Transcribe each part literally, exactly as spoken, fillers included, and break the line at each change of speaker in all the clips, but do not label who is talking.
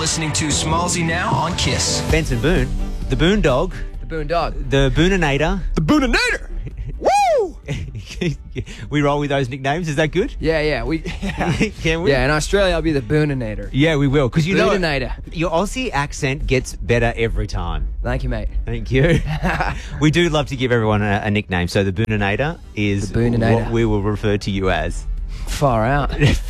listening to Smallsy Now on Kiss.
Benson Boone, the Boone Dog,
The Boone Dog.
the Booninator.
The Booninator! Woo!
We roll with those nicknames. Is that good?
Yeah, yeah. We, yeah.
Can we?
Yeah, in Australia, I'll be the Booninator.
Yeah, we will. Because you know,
Booninator.
your Aussie accent gets better every time.
Thank you, mate.
Thank you. We do love to give everyone a, a nickname. So the Booninator is
The Booninator.
what we will refer to you as.
Far out.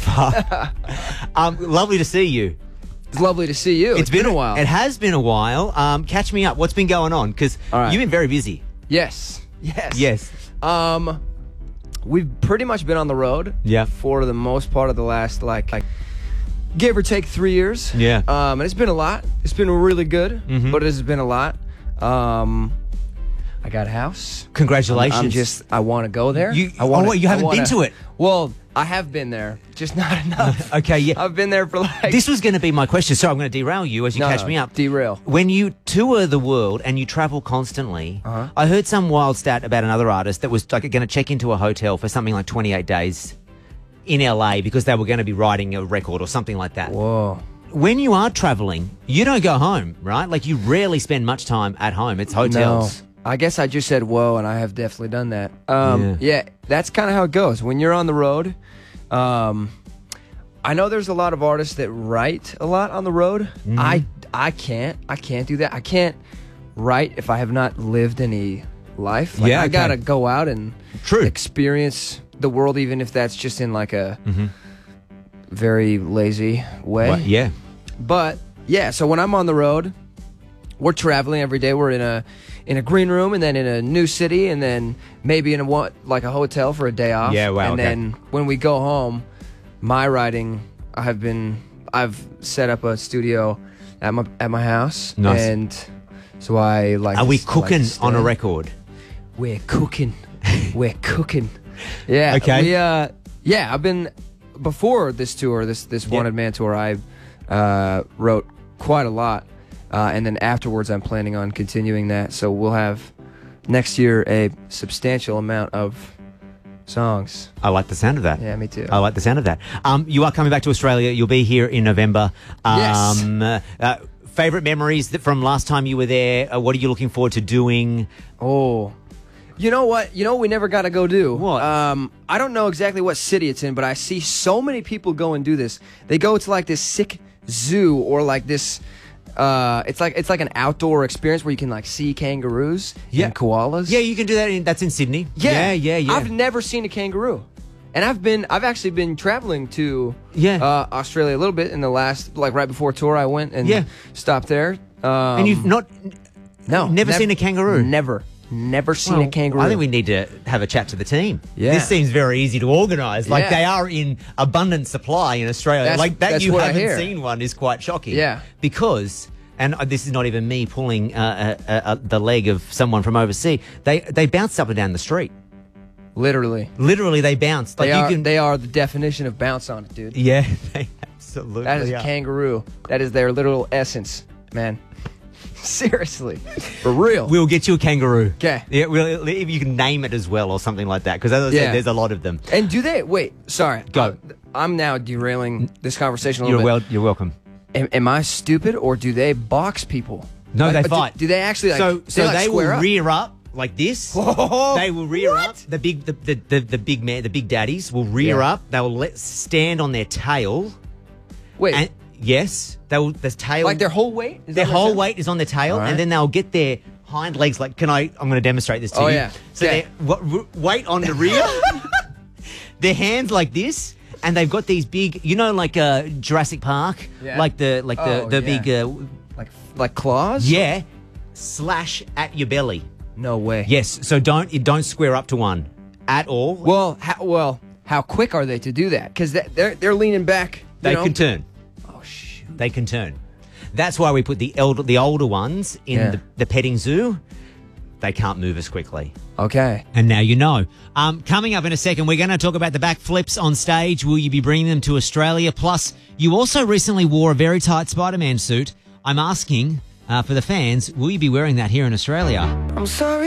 um, lovely to see you.
It's lovely to see you. It's been a while.
It has been a while. Um, catch me up. What's been going on? Because
All right.
you've been very busy.
Yes. Yes.
Yes.
Um, we've pretty much been on the road.
Yeah.
For the most part of the last, like, like give or take three years.
Yeah.
Um, and it's been a lot. It's been really good,
Mhm.
but it has been a lot. Um, I got a house.
Congratulations.
I'm just, I want to go there.
You-
I wanna,
oh, wait, you haven't
I wanna-
been to it?
Well, I have been there, just not enough.
Okay, yeah.
I've been there for like.
This was going to be my question, so I'm going to derail you as you
No,
catch
no,
me up.
derail.
When you tour the world and you travel constantly,
Uh-huh.
I heard some wild stat about another artist that was like going to check into a hotel for something like twenty-eight days in L A because they were going to be writing a record or something like that.
Whoa.
When you are traveling, you don't go home, right? Like you rarely spend much time at home. It's hotels.
No. I guess I just said whoa, and I have definitely done that. Um,
Yeah.
yeah. that's kind of how it goes. When you're on the road, um, I know there's a lot of artists that write a lot on the road.
Mm-hmm.
I, I can't. I can't do that. I can't write if I have not lived any life. Like,
Yeah,
I
okay.
gotta go out and
True.
experience the world, even if that's just in like a
Mhm.
very lazy way.
Well, yeah.
But yeah, so when I'm on the road, we're traveling every day. We're in a in a green room, and then in a new city, and then maybe in a one like a hotel for a day off.
Yeah, wow,
And
okay.
then when we go home, my writing, I have been I've set up a studio at my at my house.
Nice.
And so I like.
Are
to
we
s- like
cooking
to
on a
stand-
record?
We're cooking. We're cooking. Yeah.
Okay.
We, uh, yeah, I've been before this tour, this this
Yeah.
Wanted Man tour. I uh, wrote quite a lot, uh, and then afterwards, I'm planning on continuing that. So we'll have next year a substantial amount of songs.
I like the sound of that.
Yeah, me too.
I like the sound of that. Um, you are coming back to Australia. You'll be here in November.
Yes.
Um, uh, uh, favorite memories that from last time you were there? Uh, what are you looking forward to doing?
Oh. You know what? You know what we never got to go do?
What?
Um, I don't know exactly what city it's in, but I see so many people go and do this. They go to like this sick zoo or like this uh it's like it's like an outdoor experience where you can like see kangaroos
Yeah.
and koalas.
Yeah, you can do that. In, that's in Sydney.
Yeah,
yeah, yeah. yeah.
I've never seen a kangaroo. And I've been I've actually been traveling to
Yeah.
uh, Australia a little bit in the last like right before tour I went and
Yeah.
stopped there. Um,
and you've not
no
never
nev-
seen a kangaroo?
Never. Never seen
Well,
a kangaroo.
I think we need to have a chat to the team.
Yeah.
This seems very easy to organise. Like
Yeah.
they are in abundant supply in Australia.
That's-
like that
that's
you
what I
haven't
hear.
seen one is quite shocking.
Yeah.
Because, and uh, this is not even me pulling uh, uh, uh, the leg of someone from overseas. They they bounce up and down the street.
Literally.
Literally, they bounce. Like
They
you
are
can.
they are the definition of bounce on it, dude.
yeah, they absolutely.
That is a
are.
kangaroo. That is their literal essence, man. Seriously. For real.
We'll get you a kangaroo.
'Kay.
Yeah, we'll, if you can name it as well or something like that. Because as I
Yeah.
said, there's a lot of them.
And do they wait, sorry.
Go.
Uh, I'm now derailing this conversation a
You're
little
well. You're welcome.
bit. Am, am I stupid or do they box people?
No,
Like,
they
do-
fight.
Do, they actually like
so so
like,
they will
square up?
rear up like this.
Oh,
They will rear
what?
up. The big the, the, the, the big man the big daddies will rear
Yeah.
up. They will let stand on their tail.
Wait,
And yes, they will the tail
like their whole weight? Is
their
that what
whole
it
weight is on their tail,
All right.
and then they'll get their hind legs like can I I'm going to demonstrate this to
Oh,
you.
yeah.
So
Okay.
their what, r- weight on the rear. Their hands like this. And they've got these big, you know, like uh, Jurassic Park,
Yeah.
like the like the
Oh,
the
yeah.
big, uh,
like like claws?
yeah, slash at your belly.
No way.
Yes, so don't you don't square up to one at all.
Well, how, well, how quick are they to do that? Because they're they're leaning back. you
they
know?
can turn.
Oh shoot.
They can turn. That's why we put the elder, the older ones in
Yeah.
the, the petting zoo. They can't move as quickly.
Okay.
And now you know. Um, coming up in a second, we're going to talk about the backflips on stage. Will you be bringing them to Australia? Plus, you also recently wore a very tight Spider-Man suit. I'm asking uh, for the fans, will you be wearing that here in Australia?
I'm sorry.